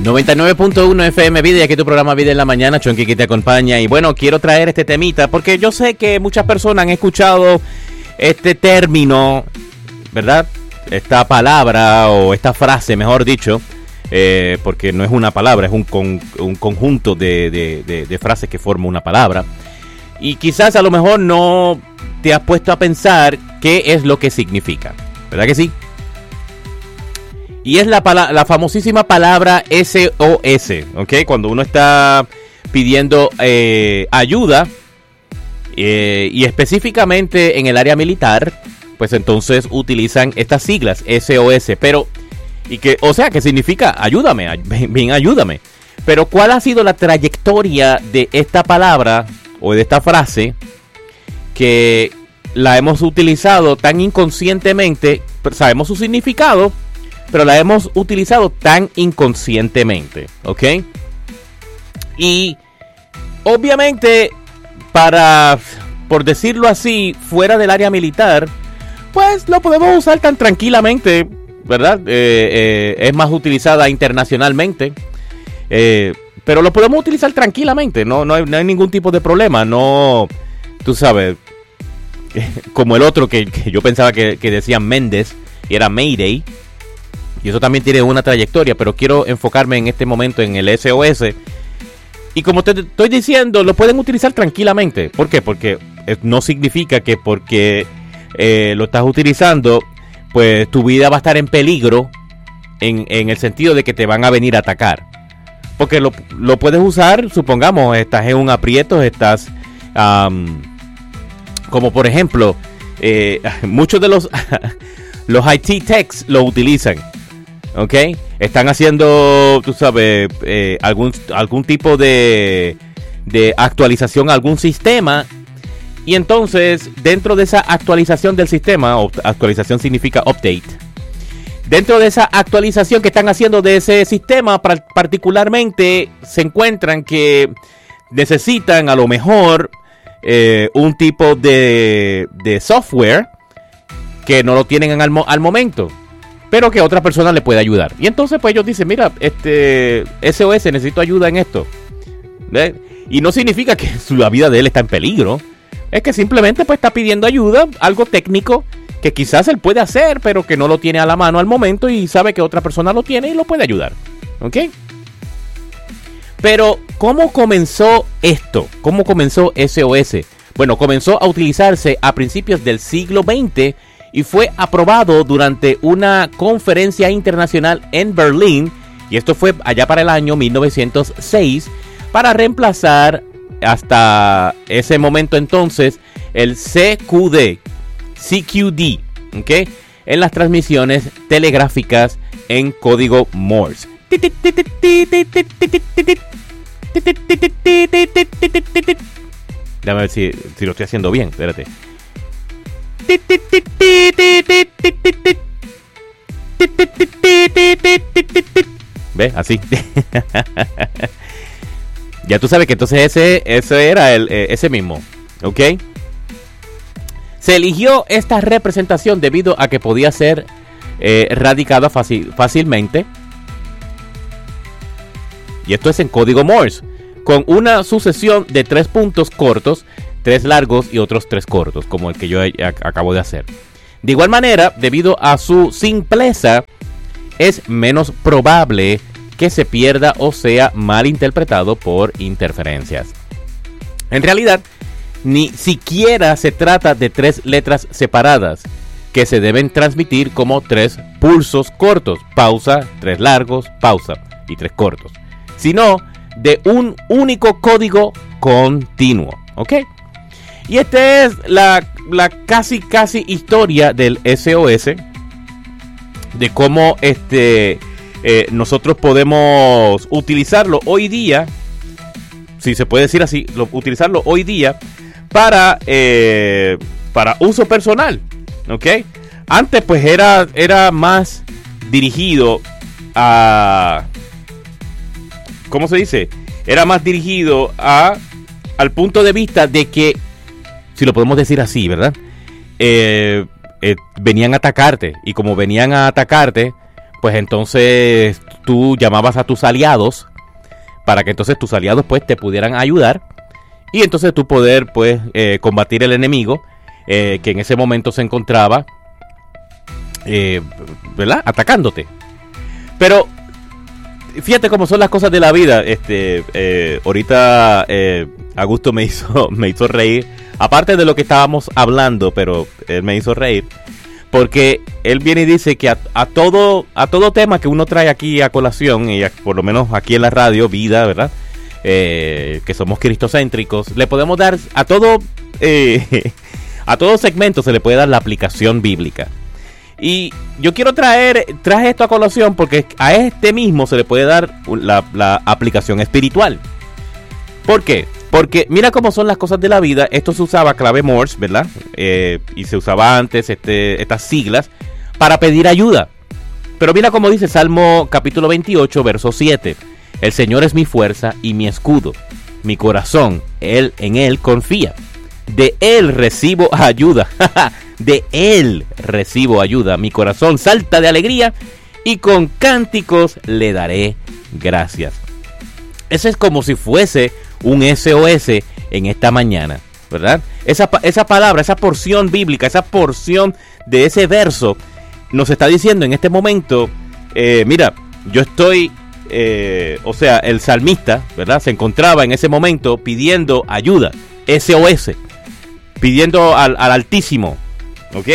99.1 FM Vida, y aquí tu programa Vida en la Mañana, Chonky que te acompaña. Y bueno, quiero traer este temita porque yo sé que muchas personas han escuchado este término, ¿verdad? Esta palabra o esta frase, mejor dicho, porque no es una palabra, es un conjunto de frases que forman una palabra. Y quizás a lo mejor no te has puesto a pensar qué es lo que significa, ¿verdad que sí? Y es la famosísima palabra SOS, ¿ok? Cuando uno está pidiendo ayuda, y específicamente en el área militar, pues entonces utilizan estas siglas, SOS, pero, o sea, que significa ayúdame, bien, ayúdame. Pero ¿cuál ha sido la trayectoria de esta palabra o de esta frase que la hemos utilizado tan inconscientemente? Sabemos su significado, pero la hemos utilizado tan inconscientemente, ¿ok? Y obviamente, por decirlo así, fuera del área militar, pues lo podemos usar tan tranquilamente, ¿verdad? Es más utilizada internacionalmente, pero lo podemos utilizar tranquilamente, no hay ningún tipo de problema, no, tú sabes, como el otro que yo pensaba que decían Méndez, y era Mayday. Y eso también tiene una trayectoria, pero quiero enfocarme en este momento en el SOS. Y como te estoy diciendo, lo pueden utilizar tranquilamente. ¿Por qué? Porque no significa que porque lo estás utilizando, pues tu vida va a estar en peligro en el sentido de que te van a venir a atacar. Porque lo puedes usar, supongamos, estás en un aprieto, estás... como por ejemplo, muchos de los IT techs lo utilizan. ¿Ok? Están haciendo, tú sabes, algún tipo de actualización a algún sistema. Y entonces, dentro de esa actualización del sistema, o actualización significa update. Dentro de esa actualización que están haciendo de ese sistema, particularmente, se encuentran que necesitan a lo mejor un tipo de software que no lo tienen al momento, pero que otra persona le puede ayudar. Y entonces pues ellos dicen, mira, SOS, necesito ayuda en esto. ¿Ves? Y no significa que la vida de él está en peligro. Es que simplemente pues está pidiendo ayuda, algo técnico que quizás él puede hacer, pero que no lo tiene a la mano al momento y sabe que otra persona lo tiene y lo puede ayudar. ¿Ok? Pero, ¿cómo comenzó esto? ¿Cómo comenzó SOS? Bueno, comenzó a utilizarse a principios del siglo XX y fue aprobado durante una conferencia internacional en Berlín, y esto fue allá para el año 1906, para reemplazar hasta ese momento entonces el CQD, ¿ok? En las transmisiones telegráficas en código Morse. Déjame ver si lo estoy haciendo bien, espérate. ¿Ves? Así. Ya tú sabes que entonces ese era ese mismo, ¿ok? Se eligió esta representación debido a que podía ser radicada fácilmente. Y esto es en código Morse, con una sucesión de 3 puntos cortos, 3 largos y otros 3 cortos, como el que yo acabo de hacer. De igual manera, debido a su simpleza, es menos probable que se pierda o sea mal interpretado por interferencias. En realidad, ni siquiera se trata de 3 letras separadas que se deben transmitir como 3 pulsos cortos, pausa, 3 largos, pausa y 3 cortos, sino de un único código continuo, ¿ok? Y esta es la casi historia del SOS, de cómo nosotros podemos utilizarlo hoy día, si se puede decir así, utilizarlo hoy día para uso personal, ¿ok? Antes pues era más dirigido a... ¿Cómo se dice? Era más dirigido al punto de vista de que, si lo podemos decir así, ¿verdad? Venían a atacarte. Y como venían a atacarte, pues entonces tú llamabas a tus aliados para que entonces tus aliados pues te pudieran ayudar y entonces tú poder pues combatir el enemigo que en ese momento se encontraba ¿verdad? Atacándote. Pero fíjate cómo son las cosas de la vida. Ahorita Augusto me hizo reír, aparte de lo que estábamos hablando, pero él me hizo reír porque él viene y dice que a todo tema que uno trae aquí a colación, y por lo menos aquí en la radio Vida, ¿verdad? Que somos cristocéntricos, le podemos dar a todo segmento se le puede dar la aplicación bíblica. Y yo quiero traje esto a colación porque a este mismo se le puede dar la aplicación espiritual. ¿Por qué? Porque mira cómo son las cosas de la vida. Esto se usaba clave Morse, ¿verdad? Y se usaba antes estas siglas para pedir ayuda. Pero mira cómo dice Salmo capítulo 28, verso 7. El Señor es mi fuerza y mi escudo. Mi corazón, en Él confía. De Él recibo ayuda. De Él recibo ayuda. Mi corazón salta de alegría y con cánticos le daré gracias. Ese es como si fuese un SOS en esta mañana, ¿verdad? Esa palabra, esa porción bíblica, esa porción de ese verso nos está diciendo en este momento, mira, yo estoy, el salmista, ¿verdad? Se encontraba en ese momento pidiendo ayuda, SOS, pidiendo al Altísimo, ¿ok?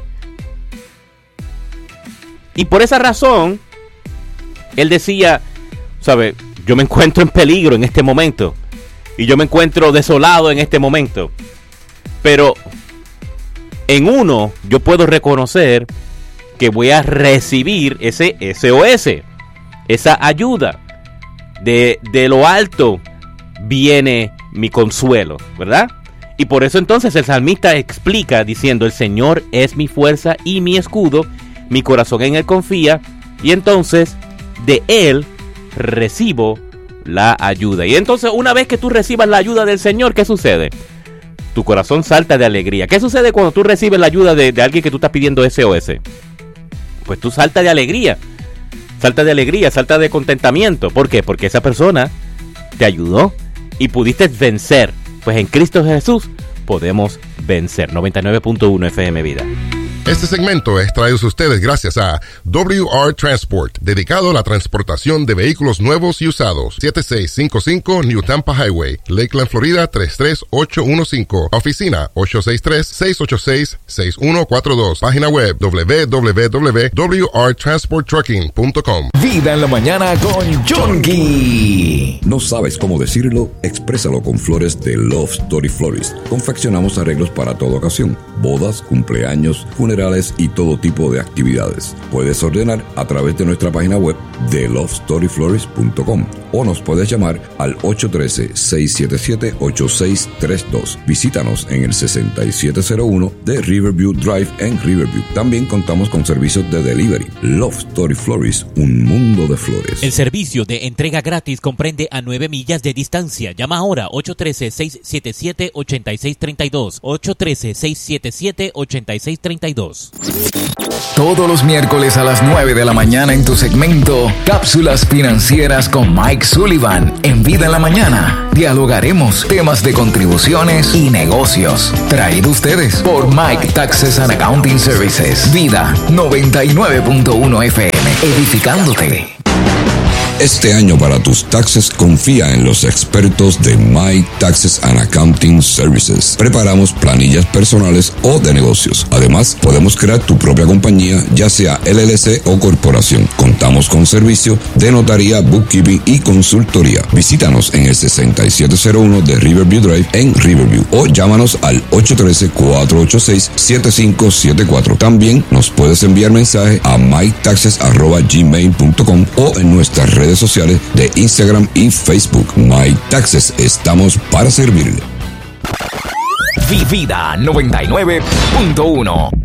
Y por esa razón, él decía, ¿sabe? Yo me encuentro en peligro en este momento. Y yo me encuentro desolado en este momento. Pero en uno yo puedo reconocer que voy a recibir ese SOS, esa ayuda. De lo alto viene mi consuelo, ¿verdad? Y por eso entonces el salmista explica diciendo: el Señor es mi fuerza y mi escudo, mi corazón en Él confía, y entonces de Él recibo la ayuda. Y entonces una vez que tú recibas la ayuda del Señor, ¿qué sucede? Tu corazón salta de alegría. ¿Qué sucede cuando tú recibes la ayuda de alguien que tú estás pidiendo SOS? Pues tú saltas de alegría. Salta de alegría, salta de contentamiento. ¿Por qué? Porque esa persona te ayudó y pudiste vencer. Pues en Cristo Jesús podemos vencer. 99.1 FM Vida. Este segmento es traído a ustedes gracias a WR Transport, dedicado a la transportación de vehículos nuevos y usados. 7655 New Tampa Highway, Lakeland, Florida 33815. Oficina 863-686-6142. Página web www.wrtransporttrucking.com. Vida en la mañana con Yongi. ¿No sabes cómo decirlo? Exprésalo con flores de Love Story Florist. Confeccionamos arreglos para toda ocasión: bodas, cumpleaños, funerales y todo tipo de actividades. Puedes ordenar a través de nuestra página web de lovestoryflorist.com o nos puedes llamar al 813-677-8632. Visítanos en el 6701 de Riverview Drive en Riverview. También contamos con servicios de delivery. Love Story Florist, un mundo de flores. El servicio de entrega gratis comprende a 9 millas de distancia. Llama ahora 813-677-8632. 813-677-8632. Todos los miércoles a las 9 de la mañana en tu segmento Cápsulas Financieras con Mike Sullivan. En Vida en la Mañana dialogaremos temas de contribuciones y negocios. Traído ustedes por Mike Taxes and Accounting Services. Vida 99.1 FM. Edificándote. Este año para tus taxes confía en los expertos de My Taxes and Accounting Services. Preparamos planillas personales o de negocios. Además, podemos crear tu propia compañía, ya sea LLC o corporación. Contamos con servicio de notaría, bookkeeping y consultoría. Visítanos en el 6701 de Riverview Drive en Riverview o llámanos al 813-486-7574. También nos puedes enviar mensaje a mytaxes@gmail.com o en nuestras redes sociales de Instagram y Facebook. My Taxes, estamos para servirle. Vida 99.1.